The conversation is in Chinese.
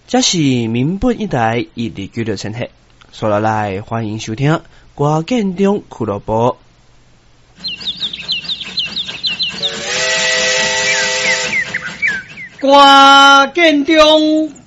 这是民本一台129千赫，所以来欢迎收听歌建中俱乐部。 歌建中